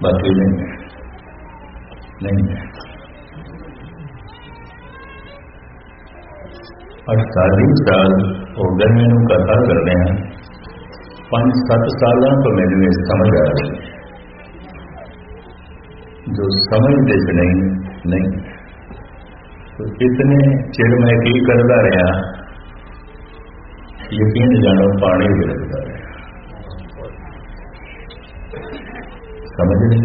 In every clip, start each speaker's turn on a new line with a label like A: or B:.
A: बाकी नहीं है। 48 साल हो गए मैनू कथा करते हैं, 5-7 साल तो मैंने ये समझ आ रही जो समझते च नहीं तो इतने चिर मैं की करता रहा, यकीन जानो पानी गिरता रहा, समझ नहीं।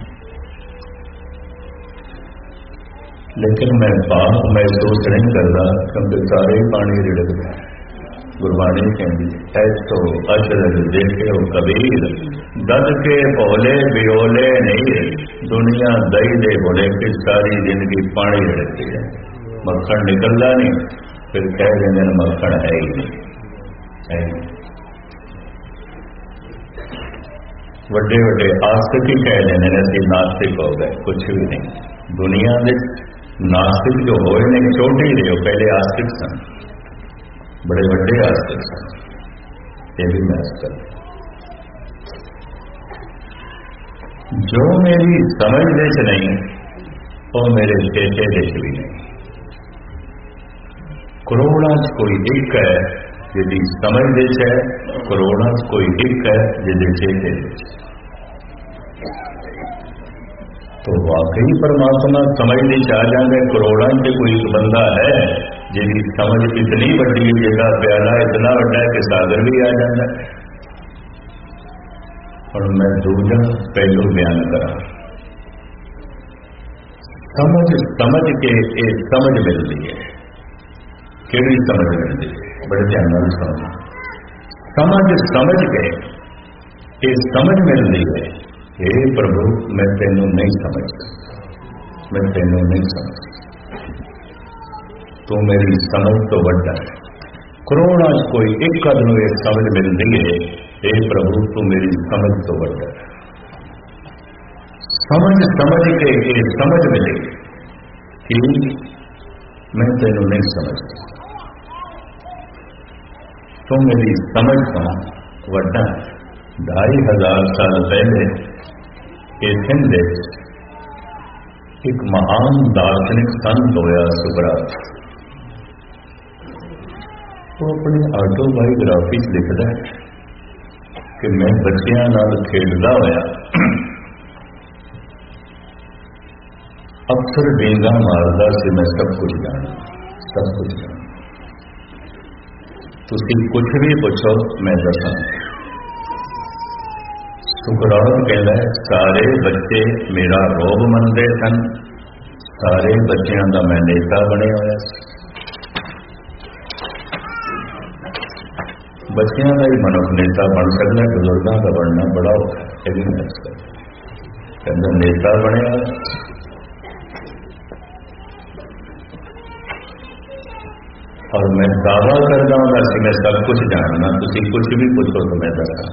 A: लेकिन मैं पाप महसूस नहीं करता क्योंकि सारे ही पानी रिड़कता है। गुरबाणी कहती ऐसो अशरज देखे हो कबीर, दद के भोले बियोले नहीं, दुनिया दही दे बोले कि सारी जिंदगी पानी रिड़कती है, मक्खन निकलता नहीं, फिर कह देंगे मक्खन है ही नहीं। वड्डे वड्डे आस्तिक ही कह देंगे असं नास्तिक हो गए, कुछ भी नहीं। दुनिया में नास्तिक जो होए ने छोटे ही रहे, पहले आस्तिक सन, बड़े बड़े आस्तिक सन, ये भी मैं कर। जो मेरी समझ देश नहीं वो मेरे चेते देश भी नहीं। करोड़ा कोई एक है यदि समझ देश है, करोड़ा कोई एक है यदि चेते देश। तो वाकई परमात्मा समझ नहीं चाह जाए, करोड़ा से कोई एक बंदा है जिसकी समझ इतनी बड़ी है, जिसका प्याला इतना बड़ा है कि सागर भी आ जाता है। और मैं दूसरा पहलू बयान करा, समझ के एक समझ मिलती है। केड़ी समझ मिलती है? बड़े ध्यान नाल सुनना। समझ के एक समझ मिलती है, हे प्रभु मैं तेनू नहीं समझता, मैं तेनू नहीं समझता, तू मेरी समझ तो बड़ा है। करोड़ा कोई एक कदम एक समझ मिलती है, हे प्रभु तू मेरी समझ तो बड़ा है। समझ के एक समझ मिले कि मैं तेनू नहीं समझता, तू मेरी समझ तो बड़ा है। 2500 साल पहले एथेंस एक महान दार्शनिक संत होया सुकरात। वो अपनी ऑटोबायोग्राफी लिखता है कि मैं बच्चियां नाल खेलदा होया अक्सर डेंगा मारदा से मैं सब कुछ जानदा, सब कुछ जानदा। तुसीं कुछ भी पूछो मैं दसांगा। सुकरात कहता है सारे बच्चे मेरा रोब मनते सन, सारे बच्चों का मैं नेता बने होया। बच्चों का ही मनुष्य नेता बन सकता, बुजुर्गों का बनना बड़ा कहता नेता बने होया। और मैं दावा करता हूँ कि मैं सब कुछ जानना, तुम कुछ भी पूछो तो मैं दसा।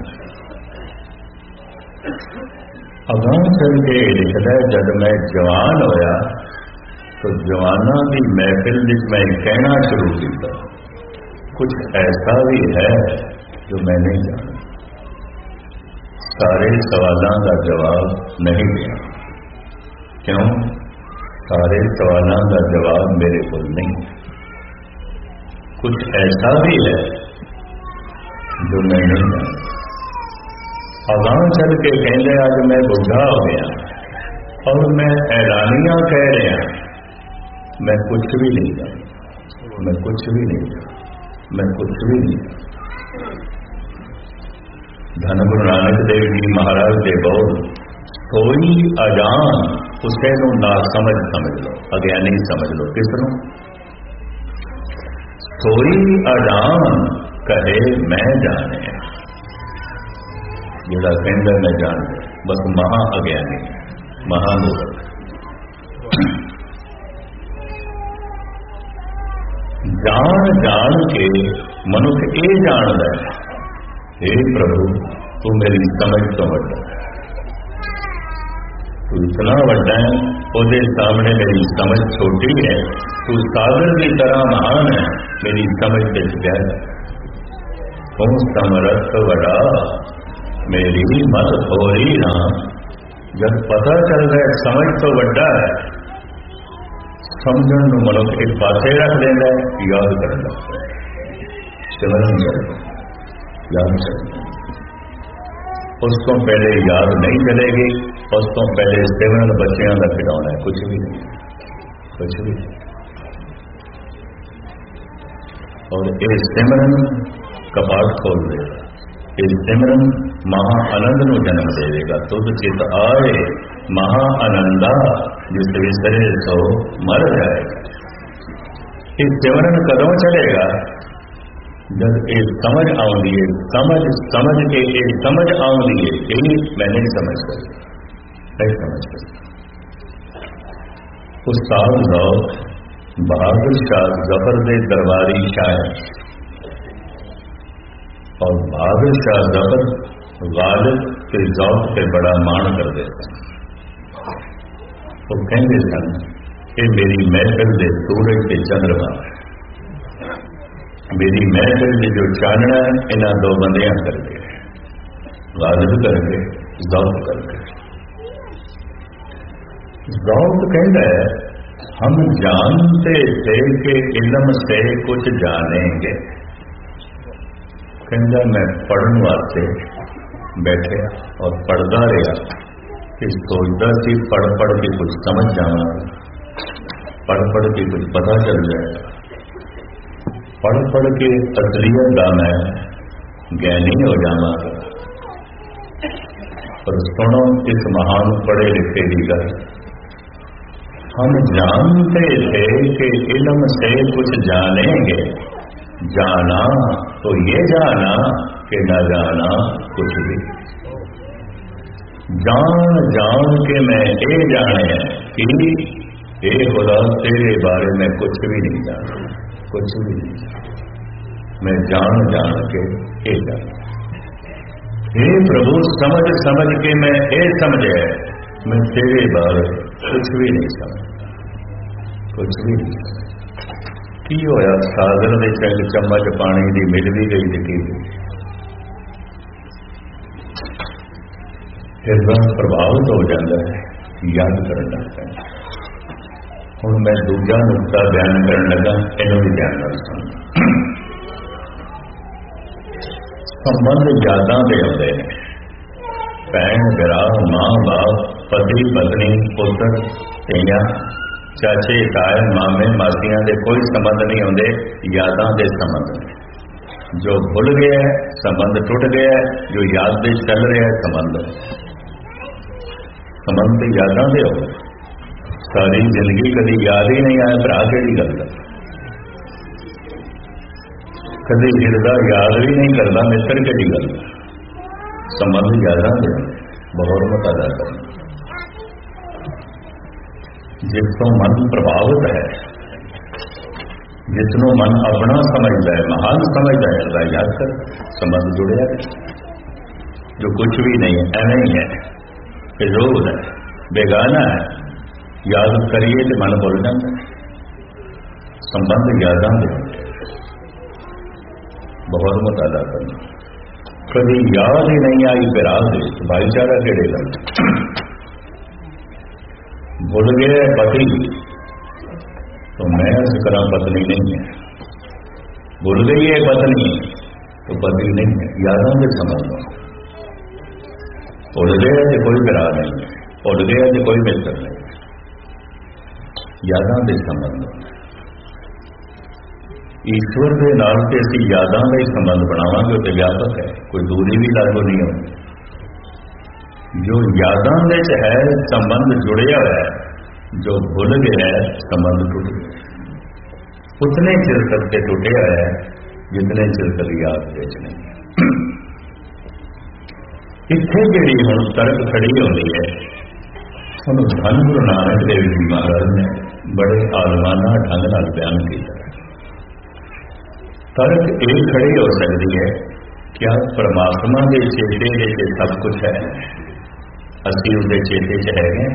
A: अगां चल के लिखता है जब मैं जवान होया तो जवाना की महफिल में मैं कहना शुरू किया, कुछ ऐसा भी है जो मैं नहीं जानता। सारे सवालों का जवाब नहीं दिया, क्यों? सारे सवालों का जवाब मेरे को नहीं। कुछ ऐसा भी है जो मैं नहीं जानता। अगां चल के कहते आज मैं बुढ़ा हो गया और मैं ऐलानियां कह रहा, मैं कुछ भी नहीं जानता, मैं कुछ भी नहीं जानता, मैं कुछ भी नहीं जानता। धन गुरु नानक देव जी महाराज दे बोल, सोई अजान उसे ना समझ लो, अज्ञानी समझ लो। किसनों? सोई अजान कहे मैं जाने, जिहड़ा कहंदा मैं जान बस महा अज्ञानी, महामूर्ख। जान के मनुष्य ये जानता है, हे प्रभु तू मेरी समझ तो बड़ा है, तू इतना बड़ा है, उसके सामने मेरी समझ छोटी है। तू सागर की तरह महान है, मेरी समझ से क्या है। तू समर्थ बड़ा मेरी मत थोड़ी ना, जब पता चलता है समझ तो वड्डा है, समझण नूं मनुख एक पासे रख देंदा है, याद करन लगदा है, सिमरन करदा, याद करदा। उस तो पहले याद नहीं चलेगी, उस तो पहले सिमरन बच्चों का खिडौना है, कुछ भी नहीं, कुछ भी नहीं। और ये सिमरन कपाट खोल देगा, ये सिमरन महा आनंद नूं जन्म देगा। तुद चित आए महा आनंदा, जिस विसरे सो मर जाएगा। ये सिमरन कदों चलेगा? जब ये समझ आउंदी है, समझ के ये समझ आउंदी है, यही मैं नहीं समझ सकता, नहीं समझ सकता। उस्ताद लोग बहादुर शाह जफर दे दरबारी शायर और बहादुर शाह जफर गालिब के ज़ौक़ पे बड़ा मान करते सन। वो कहते सन कि मेरी महफिल दे सूरज के चंद्रमा, मेरी महफिल में जो चानना है इन्हां दो बंदियां करके, गालिब करके, ज़ौक़ करके। ज़ौक़ कहता है हम जानते थे कि इल्म से कुछ जानेंगे। कहता मैं पढ़ने वास्ते बैठे और पढ़ता रहा कि सोचता सी पढ़ पढ़ के कुछ समझ जाना, पढ़ पढ़ के कुछ पता चल जाए, पढ़ पढ़ के असलियत का मैं ज्ञानी हो जाना। और सुनो इस महान पढ़े लिखे की गल, हम जानते थे कि इल्म से कुछ जानेंगे, जाना तो ये जाना कि न जाना कुछ भी। जान जान के मैं ये जाने कि हे खुदा तेरे बारे में कुछ भी नहीं जाना, कुछ भी नहीं जाना। मैं जान जान के ये जाना। हे प्रभु समझ समझ के मैं ये समझे, मैं तेरे बारे कुछ भी नहीं समझ, कुछ भी नहीं। की होया सागर दे चंग चम्मच पानी दी मिल भी गई दिखी, हिरदा प्रभावित हो जाता है, याद करना लगता है। हुण मैं दूजा नुकता बयान करन लगा, इन्हों भी ध्यान नाल सुण। संबंध यादां दे आउंदे ने, भैन भरा, मां बाप, पति पत्नी, पुत्र धीआं, चाचे ताए, मामे मासियां दे कोई संबंध नहीं होंदे, यादां दे संबंध ने। जो भुल गया है संबंध टूट गया है, जो याद दे चल रहा है संबंध यादां दे हो। सारी जिंदगी कभी याद ही नहीं आया भरा केड़ी गल दा, कभी हिरदा याद भी नहीं करता मित्र केड़ी गल दा। संबंध यादां दे बहुत मत अदा करना। जिसों मन प्रभावित है, जिसनों मन अपना समझता है, महान समझता है, याद कर संबंध जुड़े है। जो कुछ भी नहीं है, ऐਵੇਂ ही है, फिजूल है, बेगाना है, याद करिए तो मन भुल जाता है। संबंध यादां दे बहुत मत अदा करना। कभी याद ही नहीं आई विराग दे तो भाईचारा केड़े लग। भूल गए पति तो मैं इस तरह पत्नी नहीं है, भूल गई है पत्नी तो पति नहीं है। यादों के संबंध भूल गया तो कोई विराग नहीं है, भूल गया तो कोई मित्र नहीं है। यादों के संबंध ईश्वर के नाल से असी यादां का ही संबंध बनावांगे तो व्यापक है, कोई दूरी भी लागू नहीं होती। जो यादां दे च है संबंध जुड़िया है, जो भूल गया है संबंध टूट गया। उतने चिर तक के टूटिया है जितने चिर तक याद दे च नहीं। इत्थे जिहड़ी हुण तर्क खड़ी होनी है, उन्होंने धन गुरु नानक देव जी महाराज ने बड़े आलमाना ढंग नाल बयान किया। तर्क एक खड़ी हो सकती है, क्या परमात्मा के चेते के सब कुछ है, असी उसके चेते च है।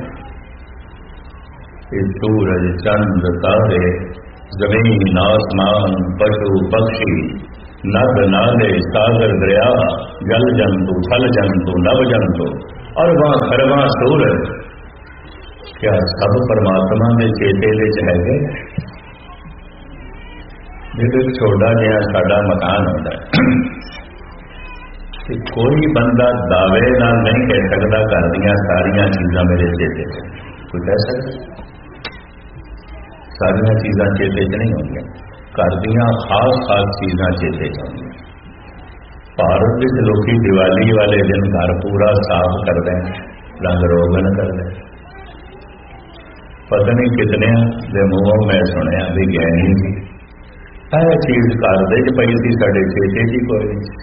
A: सूरज चंद तारे जमीन आसमान पशु पक्षी नद नाले सागर दरिया जल जंतु थल जंतु नव जंतु अरबां खरबां सूरज क्या सब परमात्मा के चेते विच हैगे? जो छोटा जिहा साडा मकान होता है, कोई बंदा दावे नाल नहीं कह सकता घर दियां सारियां चीज़ां मेरे चेते च। कोई कह सकता? सारियां चीज़ां चेते च नहीं होंदियां, घर दियां खास खास चीज़ां चेते च होंदियां। भारत विच लोकी दिवाली वाले दिन घर पूरा साफ करते हैं, रंग रोगन करते हैं। पता नहीं कितने दे मूहों मैं सुनिया भी ज्ञानी जी यह चीज़ घर दे पई सी, साडे चेते जी कोई नहीं।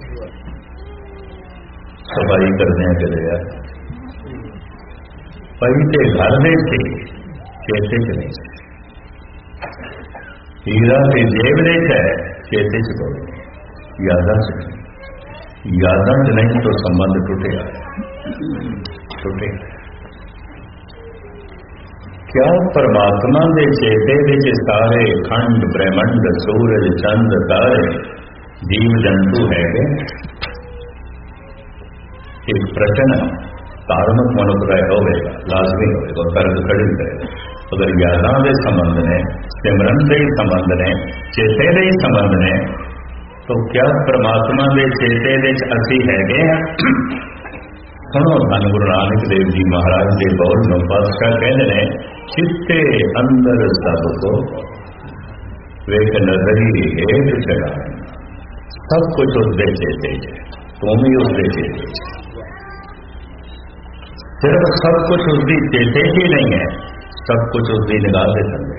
A: सफाई करने चले यार पई ते घर दे थे, चेते च नहीं। हीरा ते जेब दे है, चेते च कोई, यादां च नहीं। यादां च नहीं तो संबंध टूटे। क्या परमात्मा के चेते विच सारे खंड ब्रह्मंड सूरज चंद तारे जीव जंतु है गए? एक प्रश्न धार्मिक मनुष्य का होगा, लाजमी होगा, तर्क खड़ी करेगा। अगर यादां के संबंध ने, सिमरन के ही संबंध ने, चेते के ही संबंध ने, तो क्या परमात्मा के चेते विच असीं हैगे हां? सुनो धन गुरु नानक देव जी महाराज के बोल नूं पातशाह कहते हैं, चित्ते अंदर सब को वेख नजरी हेठ चढ़ा। सब कुछ उसके चेते है, तू भी उसके चेते है। सिर्फ सब कुछ उसकी चेते ही नहीं है, सब कुछ उसकी निगाह के थले,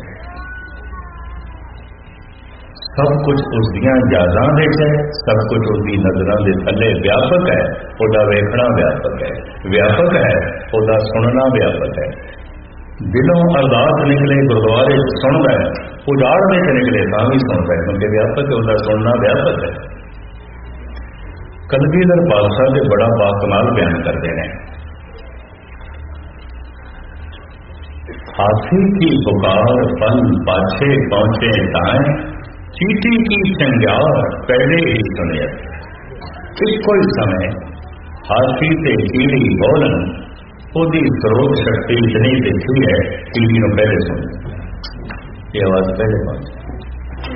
A: सब कुछ उसदियां यादां विच है, सब कुछ उसकी नजरां दे थले व्यापक है। उहदा वेखना व्यापक है, व्यापक है उहदा सुनना व्यापक है। दिलों अरदास निकले गुरुद्वारे सुनदा है, उजाड़ में निकले तां भी सुनदा है, क्योंकि व्यापक है, उहदा सुनना व्यापक है। कलगीधर पातशाह दे बड़ा बाकमाल बयान करते हैं, हाथी की पुकार पल पाछे पहुंचे ताए, चीटी की संज्ञार पहले ही सुने। इको ही समय हाथी से कीड़ी बोलन, ओदी स्रोत शक्ति इतनी दिखी है, कीड़ी को पहले सुन, ये आवाज पहले पहुंचे।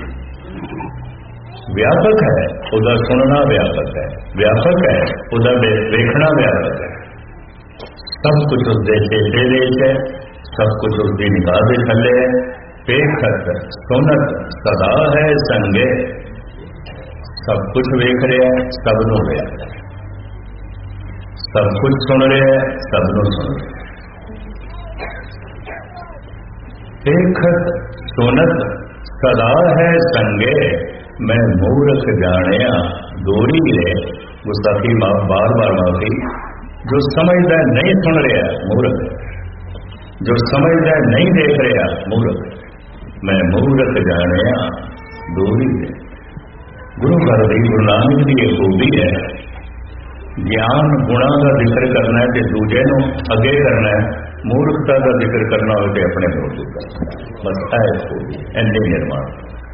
A: व्यापक है उधर सुनना व्यापक है, व्यापक है उधर देखना व्यापक है। सब कुछ उस देश है, सब कुछ उसकी निगाह के थले है। देखत सुनत सदा है संगे, सब कुछ वेख रहा है, सब नूं वेख रहा है, सब कुछ सुन रहा है, सब नूं सुन रहा है। देखत सुनत सदा है संगे, मैं मूर्ख जानिया दूरी है। गुस्ताखी बार बार माफी। जो समझदा नहीं सुन रहा मूर्ख, जो समझदा नहीं देख रहा मूर्ख। मैं मूर्ख जानिया दूरी है। गुरु घर की गुरु नानक की एक खूबी है, ज्ञान गुणा का जिक्र करना है तो दूजे नूं अगे करना है, मूर्खता का जिक्र करना हो तो अपने को करना। बस है खूबी, इन्नी निर्माण।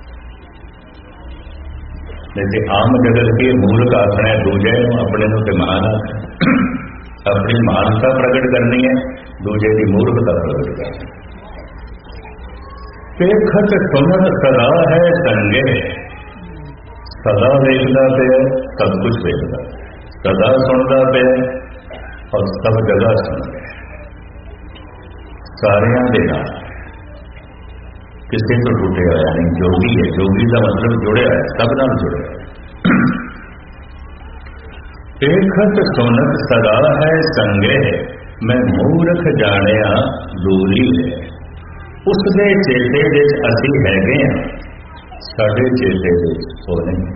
A: जैसे आम जगत के मूर्ख आखना है दूजे नूं, अपने नूं ते महान आखना। अपनी महानता प्रकट करनी है, दूजे की मूर्खता प्रकट करनी। देखत सुनत सदा है संगे, सदा देखता पे सब कुछ देखता, सदा सुनता पे और सब जगह सुनता। सारियां दे नाल किसी तो टूटे होया नहीं। जोगी है, जोगी का मतलब जुड़े है, सब नाल जुड़े। देखत सुनत सदा है संगे, मैं मूर्ख जानिया दूरी है। उसके चेते विच असीं हैगे हां, साडे चेते विच वो नहीं।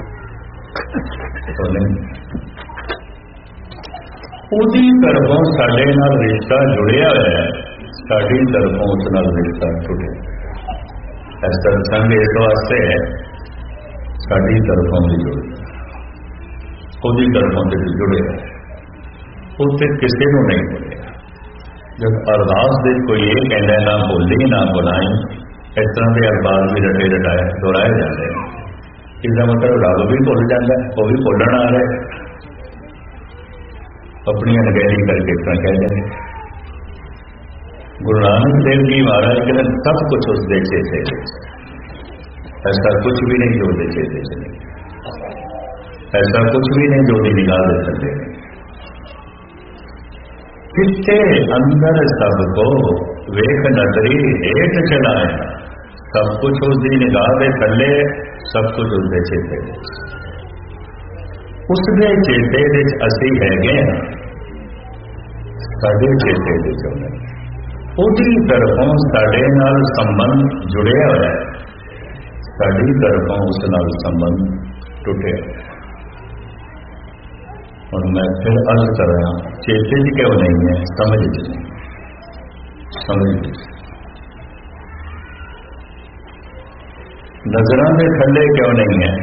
A: उहदी तरफों साडे नाल रिश्ता जुड़िया होया है, साडी तरफों उस नाल रिश्ता टुटिया। इस सत्संग इस वास्ते है साडी तरफों भी जुड़ी, उहदी तरफों से जुड़े, उससे किसी को नहीं बोले। जब अरदास दे कोई ये कहता है ना भुली ना भुलाई, इस तरह के अरदास भी रटे रटाए दोहराए जाते हैं। इसका मतलब रब भी भुल जाता है, वो भी भुलण आ रहा है। अपनी अनगहरी करके इस तरह कह देंगे। गुरु नानक देव जी महाराज कहते सब कुछ उसके चेते, ऐसा कुछ भी नहीं जो उसके चेते से नहीं, ऐसा कुछ भी नहीं जो उसकी निगाह दे सकते। किसके अंदर सबको वेख नजरी हेठ चलाए, सब कुछ उसकी निगाह दे थले, सब कुछ उसके चेते, उसके चेते विच असीं हैगे हां, साडे चेते विच नहीं, ਉਹਦੀ ਤਰਫੋਂ ਸਾਡੇ ਨਾਲ ਸੰਬੰਧ ਜੁੜਿਆ ਹੋਇਆ ਹੈ, ਸਾਡੀ ਤਰਫੋਂ ਉਸ ਨਾਲ ਸੰਬੰਧ ਟੁੱਟਿਆ। ਹੁਣ ਮੈਂ ਫਿਰ ਅਰਜ਼ ਕਰ ਰਿਹਾ, ਚੇਤੇ 'ਚ ਕਿਉਂ ਨਹੀਂ ਹੈ? ਸਮਝ 'ਚ ਨਹੀਂ, ਸਮਝ 'ਚ। ਨਜ਼ਰਾਂ ਦੇ ਥੱਲੇ ਕਿਉਂ ਨਹੀਂ ਹੈ?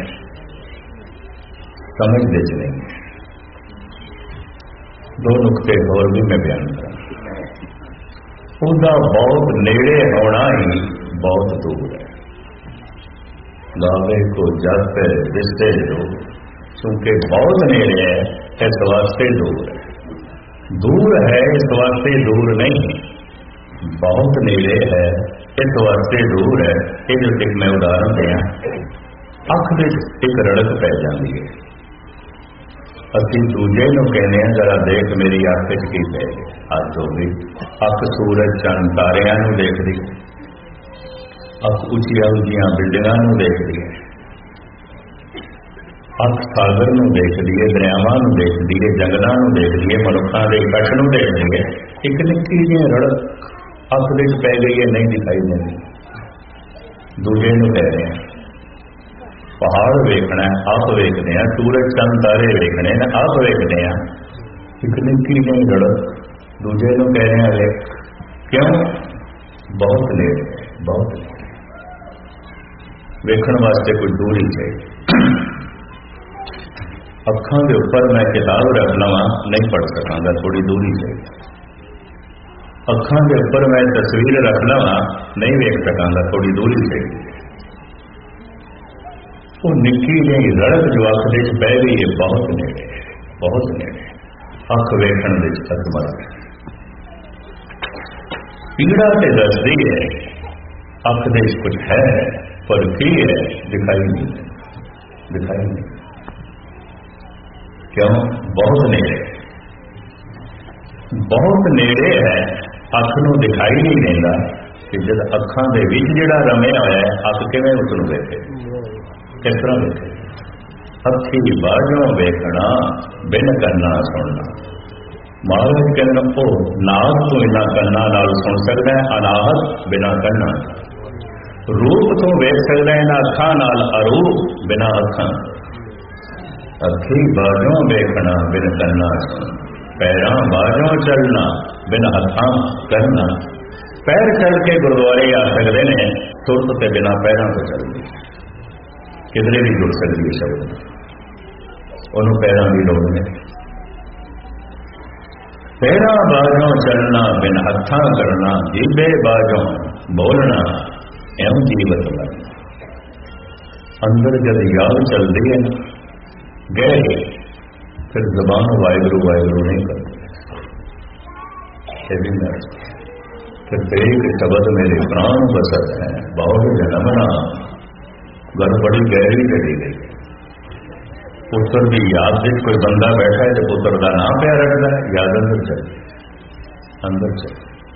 A: ਸਮਝ ਦੇ 'ਚ ਨਹੀਂ। ਦੋ ਨੁਕਤੇ ਹੋਰ ਵੀ ਮੈਂ ਬਿਆਨ ਕਰਾਂ। ਉਹਦਾ ਬਹੁਤ ਨੇੜੇ ਹੋਣਾ ਹੀ ਬਹੁਤ ਦੂਰ ਹੈ। ਗਾਵੇ ਕੋ ਜਪ ਦਿਸਤੇ ਜੋ, ਕਿਉਂਕਿ ਬਹੁਤ ਨੇੜੇ ਹੈ ਇਸ ਵਾਸਤੇ ਦੂਰ ਹੈ। ਦੂਰ ਹੈ ਇਸ ਵਾਸਤੇ ਦੂਰ ਨਹੀਂ, ਬਹੁਤ ਨੇੜੇ ਹੈ ਇਸ ਵਾਸਤੇ ਦੂਰ ਹੈ। ਇਹਦੇ ਉੱਤੇ ਮੈਂ ਉਦਾਹਰਨ ਦਿਆਂ। ਅੱਖ ਦੇ ਇੱਕ ਰੜਕ ਪੈ ਜਾਂਦੀ ਹੈ, ਅਸੀਂ ਦੂਜੇ ਨੂੰ ਕਹਿੰਦੇ ਹਾਂ ਜਰਾ ਦੇਖ ਮੇਰੀ ਅੱਖ 'ਚ ਕੀ ਪੈ ਗਿਆ, ਹੱਥ ਹੋ ਗਈ। ਅੱਖ ਸੂਰਜ ਚੰਨ ਤਾਰਿਆਂ ਨੂੰ ਦੇਖਦੀ, ਅੱਖ ਉੱਚੀਆਂ ਉੱਚੀਆਂ ਬਿਲਡਿੰਗਾਂ ਨੂੰ ਦੇਖਦੀ ਹੈ, ਅੱਖ ਸਾਗਰ ਨੂੰ ਦੇਖਦੀ ਹੈ, ਦਰਿਆਵਾਂ ਨੂੰ ਦੇਖਦੀ ਹੈ, ਜੰਗਲਾਂ ਨੂੰ ਦੇਖਦੀ ਹੈ, ਮਨੁੱਖਾਂ ਦੇ ਇਕੱਠ ਨੂੰ ਦੇਖਦੀ ਹੈ। ਇੱਕ ਨਿੱਕੀ ਜਿਹੀ ਰੜਕ ਅੱਖ ਦੇ 'ਚ ਪੈ ਗਈ ਹੈ, ਨਹੀਂ ਦਿਖਾਈ ਦਿੰਦੀ। ਦੂਜੇ ਨੂੰ ਕਹਿ ਰਹੇ ਹਾਂ ਪਹਾੜ ਵੇਖਣਾ, ਆਪ ਵੇਖਦੇ ਹਾਂ, ਸੂਰਜ ਚੰਨ ਤਾਰੇ ਵੇਖਣੇ ਨੇ, ਆਪ ਵੇਖਦੇ ਹਾਂ। ਇੱਕ ਨਿੱਕੀ ਜਿਹੀ ਰੜਕ ਦੂਜੇ ਨੂੰ ਕਹਿ ਰਹੇ ਹਾਂ ਵੇਖ। ਕਿਉਂ? ਬਹੁਤ ਨੇੜੇ, ਬਹੁਤ ਨੇੜੇ। ਵੇਖਣ ਵਾਸਤੇ ਕੋਈ ਦੂਰੀ ਚਾਹੀਦੀ। ਅੱਖਾਂ ਦੇ ਉੱਪਰ ਮੈਂ ਕਿਤਾਬ ਰੱਖ ਲਵਾਂ, ਨਹੀਂ ਪੜ੍ਹ ਸਕਾਂਗਾ, ਥੋੜੀ ਦੂਰੀ ਚਾਹੀਦੀ। ਅੱਖਾਂ ਦੇ ਉੱਪਰ ਮੈਂ ਤਸਵੀਰ ਰੱਖ ਲਵਾਂ, ਨਹੀਂ ਵੇਖ ਸਕਾਂਗਾ, ਥੋੜੀ ਦੂਰੀ ਚਾਹੀਦੀ। ਉਹ ਨਿੱਕੀ ਜਿਹੀ ਰੜਕ ਜੋ ਅੱਖ ਦੇ 'ਚ ਪੈ ਗਈ ਹੈ, ਬਹੁਤ ਨੇੜੇ, ਬਹੁਤ ਨੇੜੇ। ਅੱਖ ਵੇਖਣ ਦੇ 'ਚ ਅਸਮਰਥ ਹੈ। ਪੀੜਾ ਤੇ ਦੱਸਦੀ ਹੈ ਅੱਖ ਦੇ 'ਚ ਕੁਝ ਹੈ, ਪਰ ਕੀ ਹੈ ਦਿਖਾਈ ਨਹੀਂ, ਦਿਖਾਈ ਨਹੀਂ। ਕਿਉਂ? ਬਹੁਤ ਨੇੜੇ, ਬਹੁਤ ਨੇੜੇ ਹੈ, ਅੱਖ ਨੂੰ ਦਿਖਾਈ ਨਹੀਂ ਦਿੰਦਾ ਕਿ ਜਦ ਅੱਖਾਂ ਦੇ ਵਿੱਚ ਜਿਹੜਾ ਰਮਿਆ ਹੋਇਆ ਹੈ, ਅੱਖ ਕਿਵੇਂ ਉਸ ਨੂੰ ਵੇਖੇ, ਕਿਸ ਤਰ੍ਹਾਂ ਵੇਖੇ? ਅੱਖੀ ਬਾਝੋਂ ਵੇਖਣਾ, ਬਿਨ ਕੰਨਾਂ ਸੁਣਨਾ। ਮਹਾਰਾਜ ਕਹਿੰਦੇ ਉਹ ਨਾਦ ਤੋਂ ਇਹਨਾਂ ਕੰਨਾਂ ਨਾਲ ਸੁਣ ਸਕਦਾ ਹੈ, ਅਨਾਹਤ ਬਿਨਾਂ ਕੰਨਾਂ। ਰੂਪ ਤੋਂ ਵੇਖ ਸਕਦਾ ਹੈ ਇਹਨਾਂ ਅੱਖਾਂ ਨਾਲ, ਅਰੂਪ ਬਿਨਾਂ ਅੱਖਾਂ। ਅੱਖੀ ਬਾਝੋਂ ਵੇਖਣਾ, ਬਿਨ ਕੰਨਾਂ ਸੁਣਨਾ। ਪੈਰਾਂ ਬਾਝੋਂ ਚੱਲਣਾ, ਬਿਨ ਹੱਥਾਂ ਕਰਨਾ। ਪੈਰ ਚੱਲ ਕੇ ਗੁਰਦੁਆਰੇ ਆ ਸਕਦੇ ਨੇ, ਸੁਰਤ ਤੇ ਬਿਨਾਂ ਪੈਰਾਂ ਤੋਂ ਚੱਲਦੀ, ਕਿਧਰੇ ਵੀ ਜੁੜ ਸਕਦੀ ਹੈ ਸ਼ਬਦ, ਉਹਨੂੰ ਪੈਰਾਂ ਦੀ ਲੋੜ ਨਹੀਂ। ਪੈਰਾਂ ਬਾਝੋਂ ਚੱਲਣਾ, ਬਿਨ ਹੱਥਾਂ ਕਰਨਾ। ਜੀਭੇ ਬਾਝੋਂ ਬੋਲਣਾ, ਇਉਂ ਜੀਵਤ ਮਰਨਾ। ਅੰਦਰ ਜਦ ਯਾਦ ਚੱਲਦੀ ਹੈ ਨਾ ਗਹਿਰੀ, ਫਿਰ ਜ਼ਬਾਨ ਵਾਹਿਗੁਰੂ ਵਾਹਿਗੁਰੂ ਨਹੀਂ ਕਰਦੀ। ਇਹ ਵੀ ਮੈਂ ਫਿਰ ਤੇਰੇ ਸ਼ਬਦ ਮੇਰੇ ਪ੍ਰਾਣ ਬਸਤ ਹੈ, ਬਹੁਤ ਜਨਮਨਾ। ਗੱਲ ਬੜੀ ਗਹਿਰੀ ਚੜੀ ਗਈ। ਪੁੱਤਰ ਦੀ ਯਾਦ ਵਿੱਚ ਕੋਈ ਬੰਦਾ ਬੈਠਾ ਹੈ ਤੇ ਪੁੱਤਰ ਦਾ ਨਾਮ ਪਿਆ ਰੱਖਦਾ ਹੈ, ਯਾਦ ਅੰਦਰ ਚੱਲ, ਅੰਦਰ ਚੱਲ।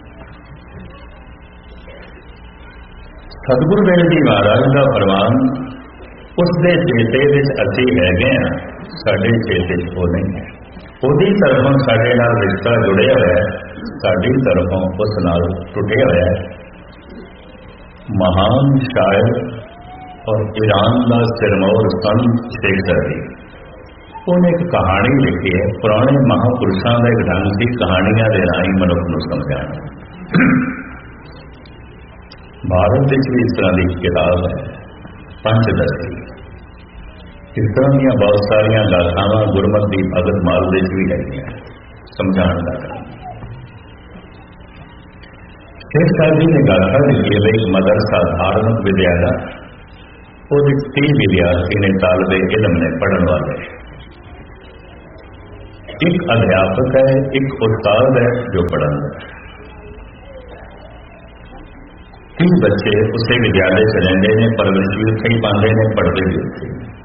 A: ਸਤਿਗੁਰੂ ਦੇਵ ਜੀ ਮਹਾਰਾਜ ਦਾ ਫਰਮਾਨ, ਉਸਦੇ ਚੇਤੇ ਵਿੱਚ ਅਸੀਂ ਹੈਗੇ ਹਾਂ, ਸਾਡੇ ਚੇਤੇ 'ਚ ਉਹ ਨਹੀਂ ਹੈ। ਉਹਦੀ ਤਰਫੋਂ ਸਾਡੇ ਨਾਲ ਰਿਸ਼ਤਾ ਜੁੜਿਆ ਹੋਇਆ ਹੈ, ਸਾਡੀ ਤਰਫੋਂ ਉਸ ਨਾਲ ਟੁੱਟਿਆ ਹੋਇਆ ਹੈ। ਮਹਾਨ ਸ਼ਾਇਰ ਔਰ ਈਰਾਨ ਦਾ ਸਿਰਮੌਰ ਸੰਤ ਸ਼ੇਖ ਸਰਦੀ, ਉਹਨੇ ਇੱਕ ਕਹਾਣੀ ਲਿਖੀ ਹੈ। ਪੁਰਾਣੇ ਮਹਾਂਪੁਰਸ਼ਾਂ ਦਾ ਇੱਕ ਢੰਗ ਸੀ ਕਹਾਣੀਆਂ ਦੇ ਰਾਹੀਂ ਮਨੁੱਖ ਨੂੰ ਸਮਝਾਉਣਾ। ਭਾਰਤ ਵਿੱਚ ਵੀ ਇਸ ਤਰ੍ਹਾਂ ਦੀ ਕਿਤਾਬ ਹੈ, ਪੰਚਦਸ਼ੀ। ਇਸ ਤਰ੍ਹਾਂ ਦੀਆਂ ਬਹੁਤ ਸਾਰੀਆਂ ਗਾਥਾਵਾਂ ਗੁਰਮਤਿ ਦੀ ਭਗਤ ਮਾਲ ਦੇ ਵਿੱਚ ਵੀ ਹੈਗੀਆਂ, ਸਮਝਾਉਣ ਦਾ ਕੰਮ। ਸ਼ੇਖ ਸਰਦੀ ਨੇ ਗਾਥਾ ਲਿਖੀ ਹੈ ਇੱਕ ਮਦਰਸਾ ਧਾਰਮਿਕ ਵਿਦਿਆਲਾ, ਉਹਦੇ 30 ਵਿਦਿਆਰਥੀ ਨੇ, ਤਾਲਬੇ ਇਲਮ ਨੇ, ਪੜ੍ਹਨ ਵਾਲੇ। एक अध्यापक है, एक उस्ताद है जो पढ़ाता है। तीन बच्चे उसे विद्यालय चलेंगे ने, परवरिश भी उत्थे ही पाते ने, पढ़ते भी उत्थे।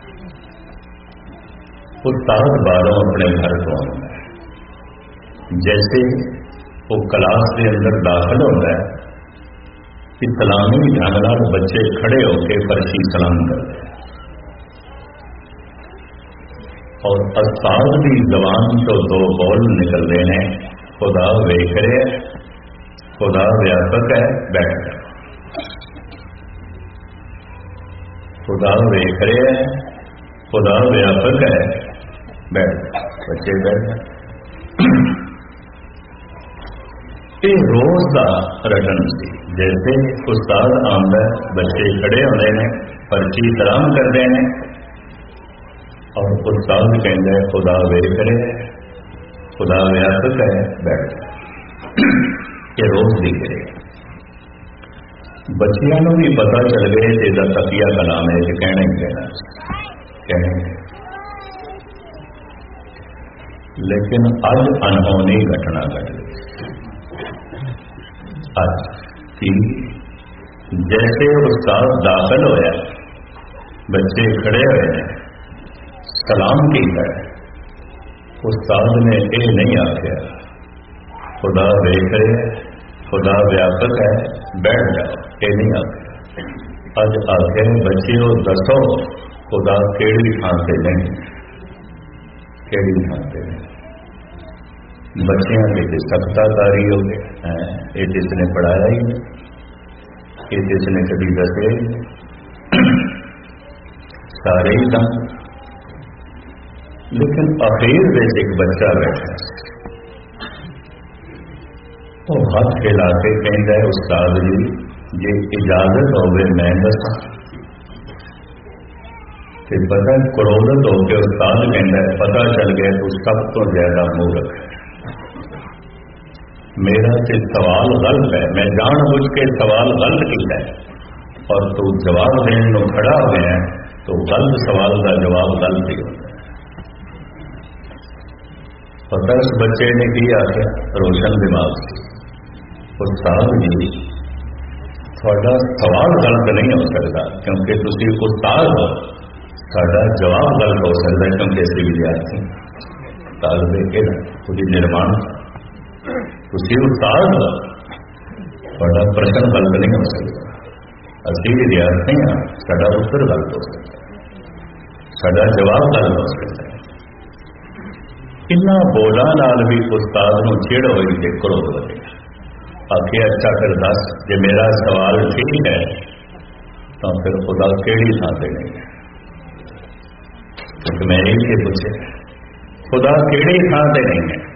A: उस्ताद बारों अपने घर को आउंदा है। जैसे वो क्लास के अंदर दाखिल होता है, इस्लामी ढंग नाल बच्चे खड़े होकर फर्शी सलाम करते हैं और उस्ताद की जबान तो दो बोल निकलते हैं, खुदा वेख रहे, खुदा व्यापक है, बैठ। खुदा वेख रहे, खुदा व्यापक है, बैठ। बच्चे बैठ। ये रोज का रटन सी। जैसे उस्ताद आंदा, बच्चे खड़े होते हैं, पर्ची सलाम करते हैं और उस्ताद कहता है खुदा वेख रहे, खुदा व्यापक है, बैठ। ये रोज दिख रहे। बच्चियों को भी पता चल गए तेरा तकिया कलाम है कि कहना ही कहना। लेकिन अज अनहोनी घटना घट गई। आज कि जैसे उस्ताद दाखिल होया, बच्चे खड़े हुए हैं, सलाम किया, उस्ताद ने यह नहीं आख्या खुदा वेख रहे, खुदा व्यापक है, बैठ जाओ, ये नहीं आख्या। अज आख्या बच्चे दसो खुदा केड़ी थां से नहीं, केड़ी थां से नहीं। बच्चियां के सख्ताकारी हो गए, ये जिसने पढ़ाया ही नहीं, ये जिसने कभी दसे सारे ही दम। लेकिन आखिर में एक बच्चा बैठा, वो हाथ हिला के कहता है उस्ताद जी जे इजाजत होवे मैं दसा। पता क्रोधित होकर उस्ताद कहता है पता चल गया तो सब तो ज्यादा मूर्ख है, मेरा तो सवाल गलत है, मैं जानबूझ के सवाल गलत किया है और तू जवाब देने को खड़ा हो गया है, तो गलत सवाल का जवाब गलत ही होता है। पता उस बच्चे ने किया क्या, रोशन दिमाग से उस्ताद जी थोड़ा सवाल गलत नहीं हो सकता क्योंकि तुसी उस्ताद हो, साडा जवाब गलत हो सकता है क्योंकि ऐसे विद्यार्थी तालबे के खुद निर्माण तुसी उस्ताद हो, थोड़ा प्रश्न गलत नहीं हो सकता। असली विद्यार्थी हाँ, साडा उत्तर गलत हो सकता है, साडा जवाब गलत हो सकता है। इन्ना बोला नाल भी उस्ताद को चिड़ हुई कि क्रोध बने। आखिर अच्छा फिर दस जे मेरा सवाल ठीक है तो फिर खुदा केड़ी थां से नहीं, क्योंकि मैं यही पूछे खुदा केड़ी थां से नहीं है।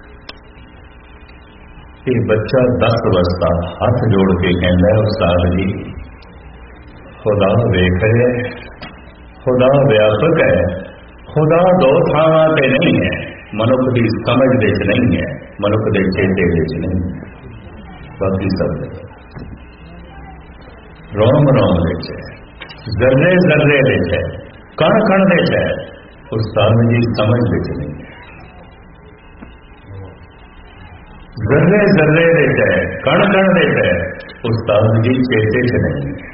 A: ये बच्चा 10 वर्ष का हाथ जोड़ के कहता है उस्ताद जी खुदा वेख है, खुदा व्यापक है, खुदा दो थावां ते नहीं है, मनुख की समझ दे च नहीं है, मनुख के चेते दे च नहीं है, बाकी सब रोम रोम दे च, जर्रे जर्रे दे च, कण कण दे च, उस्ताद जी समझ दे च नहीं है। जर्रे जर्रे दे च, कण कण दे च, उस्ताद जी चेते च नहीं है।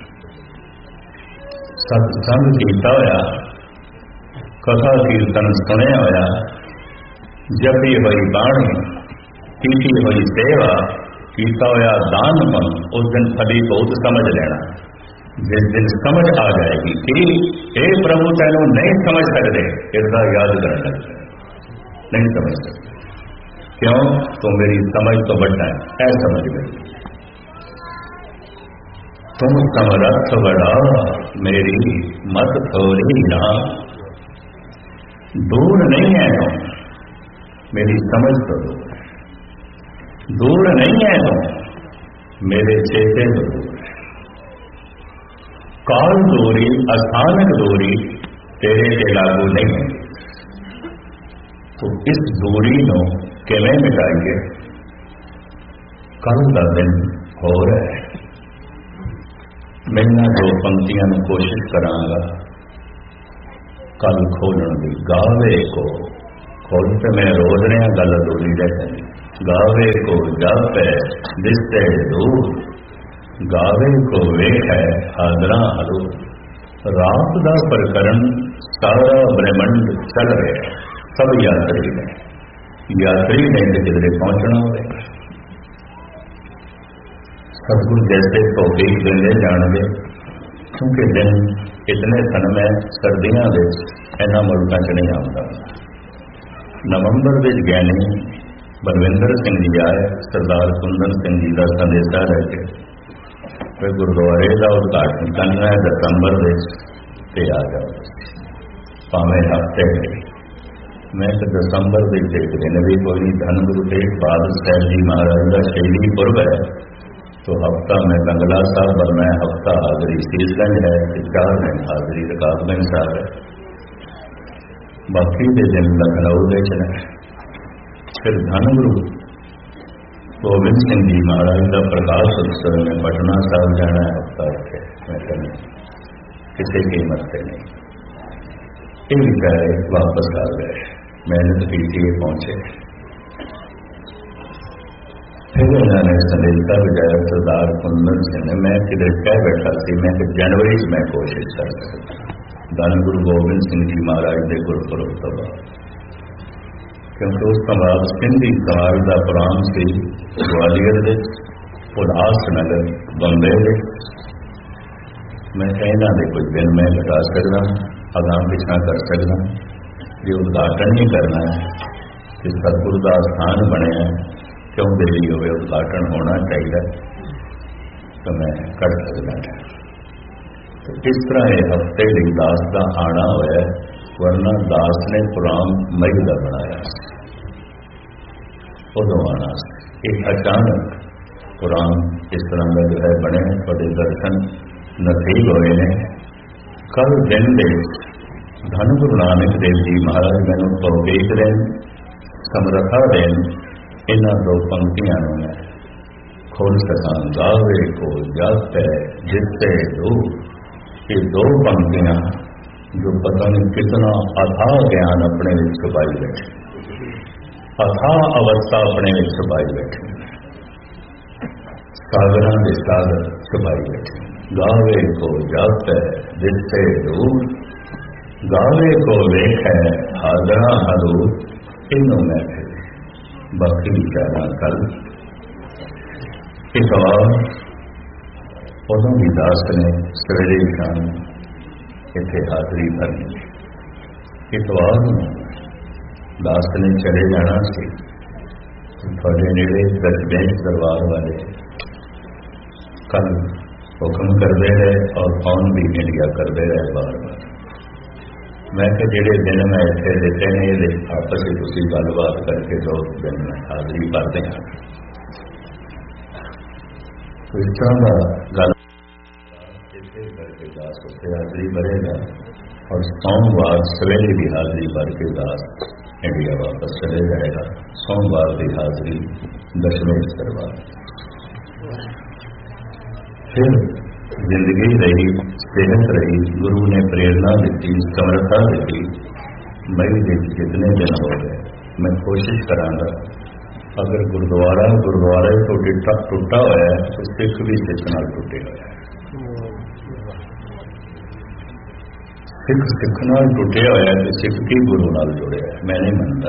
A: सत्संग कीता होया, कथा कीर्तन सुनिया होया, जपी हुई बाणी, कीती हुई सेवा, कीता होया दान मन, उस दिन फली बहुत समझ लेना। जिस दिन समझ आ जाएगी कि हे प्रभु तेनों नहीं समझ सकते, इसका याद करना नहीं समझ सकते, क्यों तो मेरी समझ तो बढ़ता है, ऐसा समझ गई। तुम समरथ बड़ा मेरी मत थोड़ी ना, दूर नहीं है तुम मेरी समझ तो दूर नहीं है तुम मेरे चेते तो दूर। काल दूरी अचानक दूरी तेरे के लागू नहीं है, तो इस दूरी को किवें मिटाइए। कल का दिन हो रहा है, मैं ना 2 पंक्तियां कोशिश करांगा कल खोलने की। गावे को खुद तो मैं रोज रहा गल अधूरी रह जाती। गावे को जप है दिसते दूर, गावे को वेख है हादरा हरू। रात का प्रकरण सारा ब्रह्मंड चल रहा है, सब यात्री ने तो किधरे पहुंचना होगा। सतगुरु जैसे भौतिक दिंदे जाणगे, क्योंकि दिन इतने सन में सर्दियों के इन्होंने मुल्कों च नहीं आता। नवंबर में ज्ञानी बलविंदर सिंह जी आए, सरदार कुंदन सिंह जी का संदेशा लेके फिर गुरुद्वारे का उद्घाटन करना है दिसंबर में आ जाओ, भावें हफ्ते में। मैं तो दिसंबर के एक दिन भी कोई धन गुरु तेग बहादुर साहब जी महाराज का शहीदी पुरब है, तो हफ्ता में बंगला साहब और मैं हफ्ता हाजरी शीशगंज है, 4 दिन हाजरी रकाबगंज साहब है, बाकी के दिन लखनऊ के चले। फिर धन गुरु गोबिंद सिंह जी महाराज का प्रकाश उत्सव में पटना साहब जाना है हफ्ता रखे। मैं कहना किसी कीमत से नहीं। ये बेचारे वापस आ गए, मेहनत की थी पहुंचे। फिर उन्होंने संदेशा बजाया सरदार कुंदन सिंह ने, मैं किधर कह बैठा सी मैं कि जनवरी में मैं कोशिश कर सकता। धन गुरु गोबिंद सिंह जी महाराज के गुरपुरब तो बाद, क्योंकि उस तो बाद सिंधी समाज का प्रोग्राम से ग्वालियर के उल्लासनगर बंबे के। मैं कहना दे कुछ दिन मैं घटा सकता, अगां पिछा कर सकता। जो उद्घाटन ही करना है कि सतगुरु का स्थान बने, क्यों देरी हो उद्घाटन होना चाहिए, तो मैं कर सकता। तो इस तरह ये हफ्ते लिए दास का आना होया, वरना दास ने पुराण मई का बनाया उदों आना। एक अचानक पुराण इस तरह का जो है बने, थोड़े दर्शन नसीब होए ने। कल दिन दे धन गुरु नानक देव जी महाराज मैनू तौफीक देन, समर्था देन, इन्हां 2 पंक्तियां मैं खोल सकां। गावे को जप है जिससे दूर, ये 2 पंक्तियां जो पता नहीं कितना अथाह ज्ञान अपने छुपाई बैठे, अथाह अवस्था अपने छुपाई बैठे, सागरां के सागर छुपाई बैठे। गावे को जप है जिससे दूर, गावे को वेख है हादरा हरू। इनों मैं बाकी विचारा कल एक बार उदों भी दास ने सवेरे शाम इतने हाजरी भरनी। इतवार दास ने चले जाना सी, थोड़े नेड़े दरबेश दरबार वाले कल हुक्म करते रहे और फोन भी इंडिया करते रहे बार बार। मैं कि जेडे दिन मैं इतने देते हैं ये आपस में तुम गलबात करके 2 दिन में हाजरी भरते हैं। तो इस तरह का गल करके दास उससे हाजरी भरेगा, और सोमवार सवेरे भी हाजरी भर के दास इंडिया वापस चले जाएगा। सोमवार की हाजरी दशमेश दरबार। फिर जिंदगी रही, सेहत रही, गुरु ने प्रेरणा दी, समर्था दी। मई के जितने दिन हो गए मैं कोशिश करांगा, अगर गुरुद्वारे तो टुटा हुआ है तो सिख भी सिख नाल टुटे हुए है। सिख नाल टुटे हुआ है तो सिख की गुरु नाल जुड़े है, मैं नहीं मानता।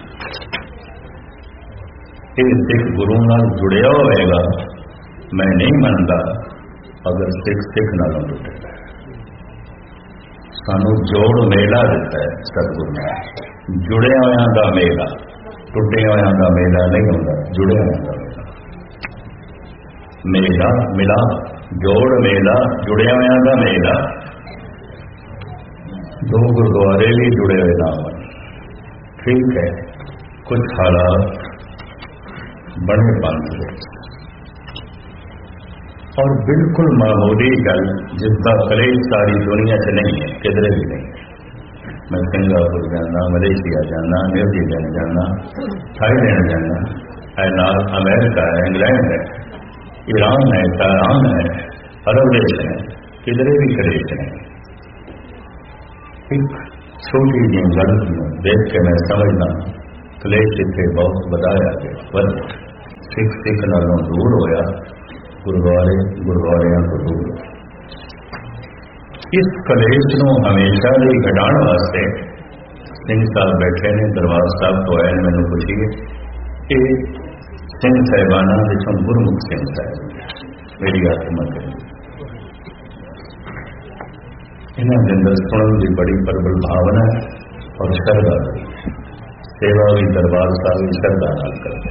A: ये सिख गुरु नाल जुड़िया होएगा, मैं नहीं मानता अगर सिख नालों टुटे। सानू जोड़ मेला दिता है सतगुरु ने, जुड़िया होया दा मेला, टुटे होया दा मेला नहीं होता, जुड़िया होया दा मेला। मिला जोड़ मेला, जुड़िया होया दा मेला। 2 गुरुद्वारे भी जुड़े हुए ना हो, ठीक है। कुछ हालात बड़े बंद हुए और बिल्कुल मामूली गल जिसका कलेश सारी दुनिया से नहीं है, किधरे भी नहीं है। मैं सिंगापुर जाना, मलेशिया जाना, न्यूजीलैंड जाना, थाईलैंड जाना, नाल अमेरिका है, इंग्लैंड है, ईरान है, ताइवान है, अरब देश है, किधरे भी कलेश नहीं। एक छोटी जी गलतियां देख के मैं समझना कलेश इतने बहुत बढ़ाया गया, पर सिख सिख नालों दूर होया, गुरुद्वारे गुरुद्वारियां तो दूर। इस कलेश को हमेशा ही घटाने वास्ते सिंह साहब बैठे ने दरबार साहब तो आए, मैंने पूछिए कि सिंह साहिबाना जिसों गुरमुख सिंह साहब मेरी आत्मा करें, इन्होंने के अंदर सुनने की बड़ी प्रबल भावना है और श्रद्धा की सेवा भी दरबार साहब की श्रद्धा न करते।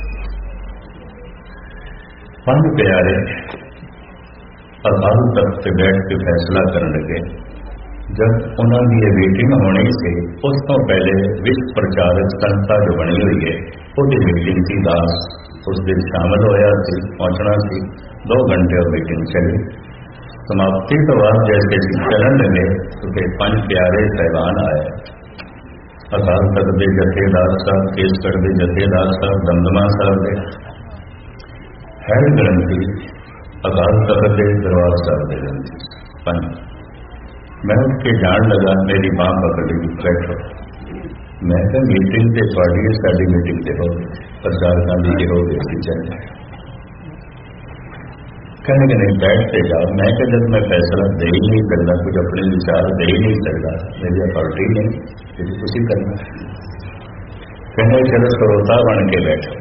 A: पंज प्यारे अकाल तख्त से बैठ के फैसला करने लगे। जब उन्होंने ये मीटिंग होनी सी, उस तो पहले विश्व प्रचारक संस्था जो बनी हुई है उसकी मीटिंग की दास उस दिन शामिल होया सी, पहुंचना सी। 2 घंटे और मीटिंग चली। समाप्ति तो बाद जैसे चलन लगे तो पंज प्यारे साहिबान आए। अकाल तख्त के जथेदार साहब, केसगढ़ के जथेदार साहब, दमदमा साहब के हैड ग्रंथी, अकाल तख्त के दरबार साहब के ग्रंथी पंज। मैं उठ के जान लगा, मेरी मां पकड़ी, बैठो। मैं क्या मीटिंग से थोड़ी साड़ी मीटिंग से हो प्रचारकों की हो गई चल कहने के नहीं बैठते जाओ। मैं क्या जब मैं फैसला दे ही नहीं सकता, कुछ अपने विचार दे ही नहीं सकता, मेरी अथॉरिटी नहीं, यदि कुछ ही करना। कहने चलो श्रोता बन के बैठो,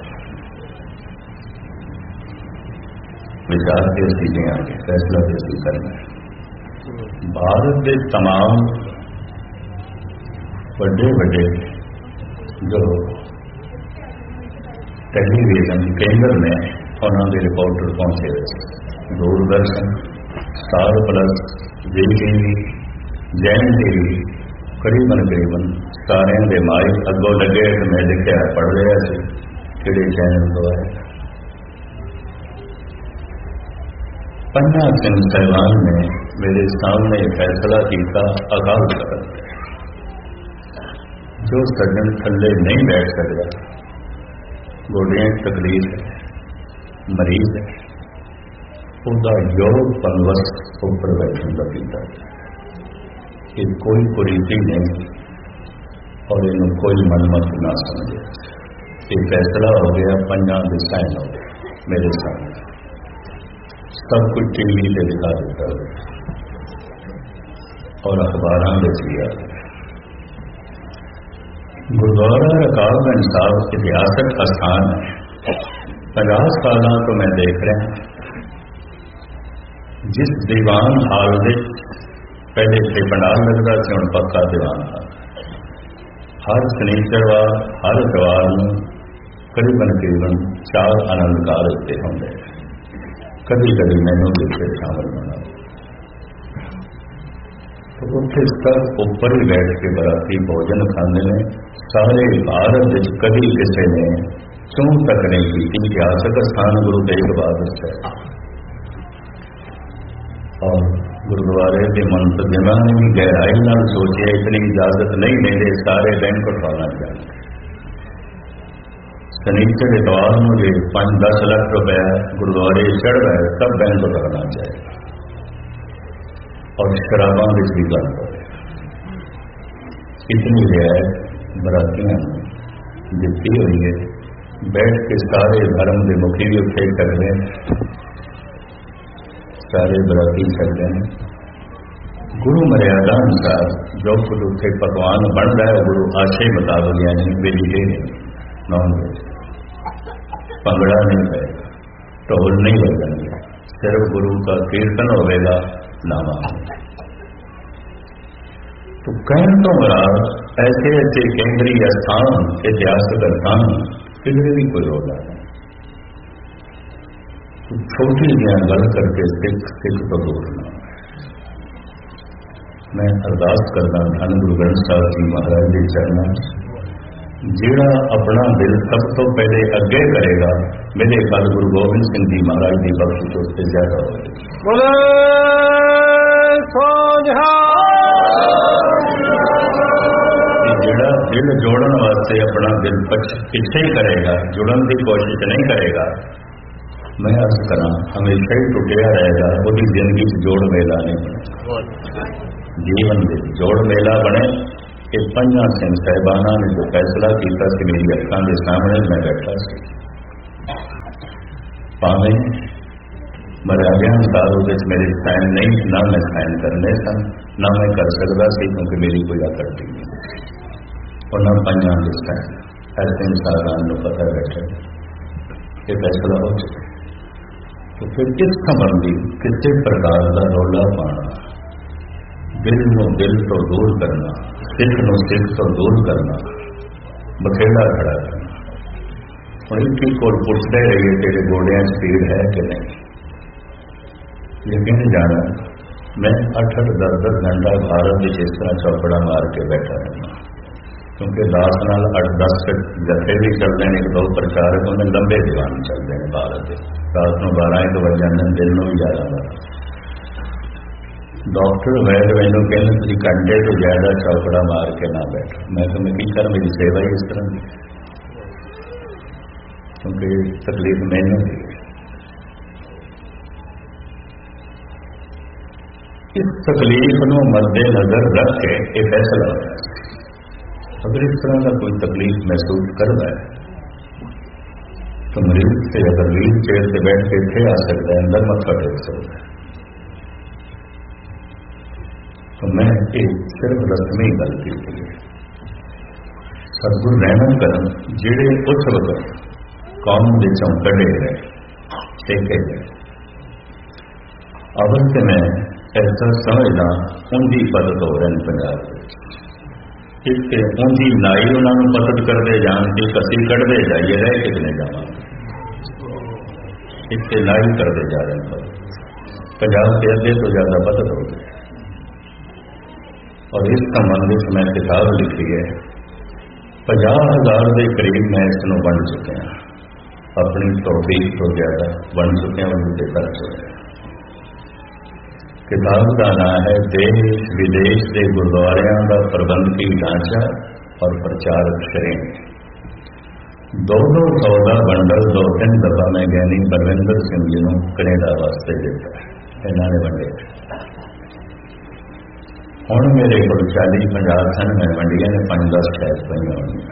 A: विचार के सीधे आगे फैसला कैसे करना है। भारत के तमाम बड़े बड़े जो टेलीविजन केंद्र ने उन्होंने रिपोर्टर पहुंचे हुए, दूरदर्शन, स्टार प्लस, जी टीवी, जैन टीवी, करीबन सारे के माइक अगों लगे तो मैं लिखा पढ़ रहा सी कि चैनल तो है। पंजा सिंह साहिबान ने मेरे सामने फैसला किया, अकाल तख्त जो सज्जन थल्ले नहीं बैठ सकता, गोडियां तकलीफ है, मरीज है, उसका योग बंदोबस्त ऊपर बैठने का पीता कि कोई कुरीति नहीं और इन्हें कोई मनमत ना समझे। ये फैसला हो गया, पंजा के साइन हो गया मेरे सामने, सब कुछ टीवी से दिखा देता है और अखबार में भी आ गया। गुरुद्वारा रकाबगंज साहब इतिहासक स्थान है। 50 साल तो मैं देख रहा हूं, जिस दीवान हाल में पहले से पंडाल लगता से हम पक्का दीवान हाल, हर शनिचरवार हर इतवार में करीबन 4 आनंदकार उत्ते होंगे। कभी कभी मैनू भी शामिल होना तो उत्थे सब ऊपर ही बैठ के बराती भोजन खाते हैं। सारे भारत कभी किसी ने चूं तक नहीं की। इतिहासक स्थान गुरु तेग बहादुर है और गुरुद्वारे के मुंतजिमा ने भी गहराई नाल सोचे इतनी इजाजत नहीं देते, सारे बैंक उठवाना चाहिए। शनिचर इतवार में जो 5-10 लाख रुपया गुरुद्वारे चढ़ रहा है सब बैंक उठाना चाहिए और शराबा भी गल हो। इतनी रियायत बरातियां दी हुई है। बैठ के सारे धर्म के मुखी भी उत्थे सकते हैं, सारे बराती सकते हैं। गुरु मर्यादा अनुसार जो कुछ उत्थे पकवान बन रहा है गुरु आशे मुताबिक, यानी वेजिटेरियन, नॉन वेज, भंगड़ा नहीं पड़ेगा, ढोल नहीं बजेंगे, सिर्फ गुरु का कीर्तन होगा, नामा। तो कहने तो मुराद ऐसे ऐसे केंद्रीय स्थान, ऐतिहासिक स्थान किधर भी कोई होगा नहीं। तो छोटी जिया गल करके सिख तो दूर ना। मैं अरदास करना धन गुरु ग्रंथ साहब जी महाराज के चरणों, जिहड़ा अपना दिल सब तो पहले अगे करेगा, मेरे कल गुरु गोबिंद सिंह जी महाराज की बख्शिश उससे ज्यादा होगी। जिहड़ा दिल जोड़न वास्ते अपना दिल पीछे ही करेगा, जुड़न की कोशिश नहीं करेगा, मैं अर्ज करा हमेशा ही टुटिया रहेगा। वही जिंदगी जोड़ मेला नहीं बने, जीवन में जोड़ मेला बने कि 5 सिंह साहिबाना ने जो फैसला किया कि मेरी अखां के सामने मैं बैठा सी, भावें मरा गया साल वो मेरे साइन नहीं, ना मैं साइन करने सन, ना मैं कर सकता सी, क्योंकि मेरी कोई अकड़ नहीं। उन्होंने 5 के साइन ऐसे इंसान को पता बैठे ये फैसला हो चुका। तो फिर इस संबंधी किसी प्रकार का रौला पाना, दिल को दिल तो दूर करना, सिख को सिख तो दूर करना, बखेड़ा खड़ा करना, और इनकी को पूछते रहिए तेरे गोड़िया स्पीड है कि नहीं। यकीन जाना मैं 8-8, 10-10 घंटा भारत में इस तरह चौपड़ा मार के बैठा रहना, क्योंकि दास नाल 8-10 जत्थे भी चलते हैं, 1-2 प्रचारक उन्हें लंबे दीवान चलते हैं भारत के, रात को 12-1 बज जाते हैं, दिन में भी 11 डॉक्टर वैद मैनू कहने तुझे घंटे तो ज्यादा चौपड़ा मार के ना बैठो। मैं तो मैं की कर, मेरी सेवा ही इस तरह की, क्योंकि तकलीफ मैनू दी। इस तकलीफ को मद्देनजर रख के एक फैसला होया, अगर इस तरह का कोई तकलीफ महसूस करता है तो मरीज से अगर व्हील चेयर से बैठ के थे आ सकता है, अंदर मत्था टेक सकता है। तो मैं एक सिर्फ रस्मी गल की सतगुरु रहमत करन जेड़े उस वक्त कौम विचों कढ़े गए, टेके गए, अवल से मैं ऐसा समझना उनकी पदत हो रहे पंजाब इससे उनकी नाई उन्होंने पतत करते जान की कसी कढ़ते जाइए, रह कितने जावा इससे नाई करते जा रहे हैं। पंजाब के अद्धे तो ज्यादा पतत हो गए, और इस संबंध में मैं किताब लिखी है। 50,000 के करीब मैं इसनों बन चुके हैं, अपनी तौफीक तो ज्यादा बन चुके हैं, उनके कर चुके हैं। किताब का नाम है देश विदेश के गुरुद्वारियां का प्रबंधकी ढांचा और प्रचारक श्रेणी। 200 का बंडल 2-3 दफा मैं ज्ञानी बलविंदर सिंह जी को कनेडा वास्ते दिता है, इन्होंने वंडे। हुण मेरे को 40-50 सन मैं वंडिया ने 5-10 शायद पई होनी,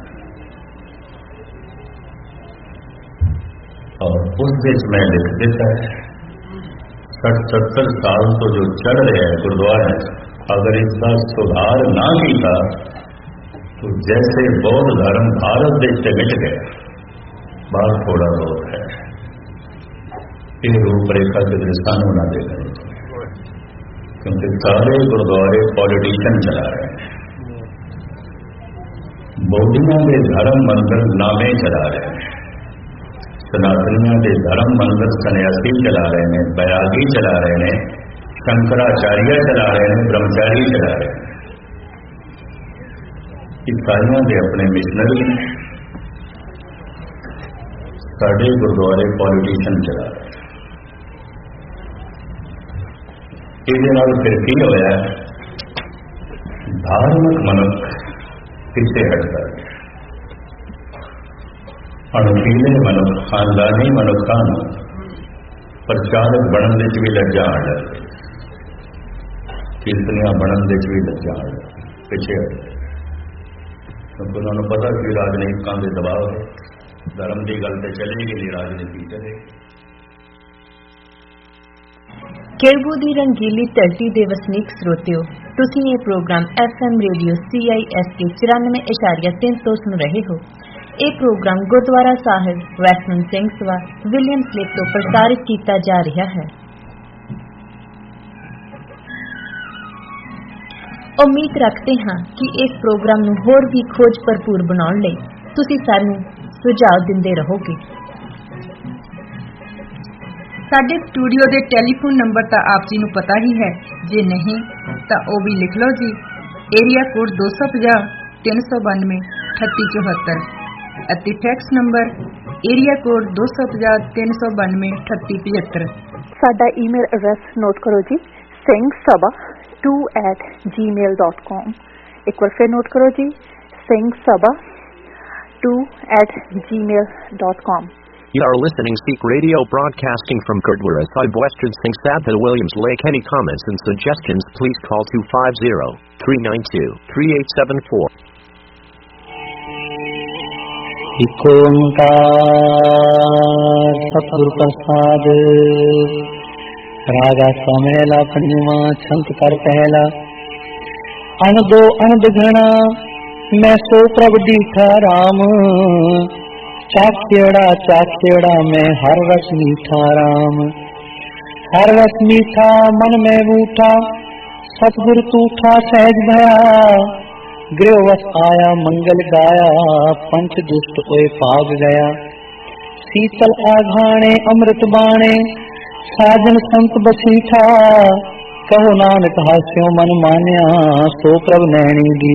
A: और उस देश में लिख देता है 60-70 साल तो जो चढ़ रहे हैं गुरुद्वारा, अगर इसका सुधार ना किया तो जैसे बौद्ध धर्म भारत देश से मिट गया, बात थोड़ा बहुत है। ये रूपरेखा के दृष्टान होना देखने, क्योंकि सारे गुरुद्वारे पॉलिटिशियन चला रहे हैं, बौद्धियों के धर्म मंदिर नामे चला रहे हैं, सनातनियों के धर्म मंदिर सन्यासी चला रहे हैं, बैरागी चला रहे हैं, शंकराचार्य चला रहे हैं, ब्रह्मचारी चला रहे हैं, ईसाइयों के अपने मिशनरी हैं, साढ़े गुरुद्वारे पॉलिटिशियन चला रहे हैं। ਇਹਦੇ ਨਾਲ फिर की होया, धार्मिक मनुख पिछे हटता है, अणखीले मनुख खानदानी मनुखों प्रचारक बनने भी लज्जा आ जाती, कीर्तनियां बनने भी लज्जा आ जाती, पिछे हट जाते, क्योंकि उन्होंने पता कि राजनीतिकों के दबाव है, धर्म की गल तो चलेगी नहीं, राजनीति चलेगी।
B: केळबू ਦੀ रंगीली धरती ਦੇ ਵਸਨੀਕ ਸਰੋਤਿਓ, ਤੁਸੀਂ ਇਹ ਪ੍ਰੋਗਰਾਮ FM ਰੇਡੀਓ CISK 94.3 ਤੋਂ ਸੁਣ ਰਹੇ ਹੋ। ਇਹ ਪ੍ਰੋਗਰਾਮ ਗੁਰਦੁਆਰਾ ਸਾਹਿਬ ਵੈਸਟਮਿੰਟ ਸਿੰਘ ਸਭਾ ਵਿਲੀਅਮ ਸਲਿਪ ਤੋਂ ਪ੍ਰਸਾਰਿਤ ਕੀਤਾ ਜਾ ਰਿਹਾ ਹੈ। ਉਮੀਦ ਰੱਖਦੇ ਹਾਂ ਕਿ ਇਸ ਪ੍ਰੋਗਰਾਮ ਨੂੰ ਹੋਰ ਵੀ ਖੋਜ ਭਰਪੂਰ ਬਣਾਉਣ ਲਈ ਤੁਸੀਂ ਸਾਨੂੰ ਸੁਝਾਅ ਦਿੰਦੇ ਰਹੋਗੇ।
C: ਸਾਡੇ ਸਟੂਡੀਓ ਦੇ ਟੈਲੀਫੋਨ ਨੰਬਰ ਤਾਂ ਆਪ ਜੀ ਨੂੰ ਪਤਾ ਹੀ ਹੈ, ਜੇ ਨਹੀਂ ਤਾਂ ਉਹ ਵੀ ਲਿਖ ਲਓ ਜੀ। ਏਰੀਆ ਕੋਡ 250 392 3874 ਅਤੇ ਫੈਕਸ ਨੰਬਰ ਏਰੀਆ ਕੋਡ 250 392 3875।
D: ਸਾਡਾ ਈਮੇਲ ਐਡਰੈਸ ਨੋਟ ਕਰੋ ਜੀ, singhsabha2@gmail.com। ਇੱਕ ਵਾਰ ਫਿਰ ਨੋਟ ਕਰੋ ਜੀ, singhsabha2@gmail.com।
E: You are listening Sikh Radio broadcasting from Gurdwara Sahib Western Singh Sabha Williams Lake. Any comments and suggestions please call 250-392-3874.
F: एक ओंकार सतगुरु प्रसाद रागा समेला पंजवा छंत कर पहला अन दो अन दिघना मैं सो प्रभ दीठा राम चाखेड़ा मैं हर रस मीठा राम हर रस मीठा मन में बूठा सतगुरु तूठा सहज भया गृहवश आया मंगल गाया पंच दुष्ट ओए पाग गया शीतल आघाणे अमृत बाणे साजन संत बसीठा कहो नानक हास्यो मन मान्या सो प्रभ नैणी दी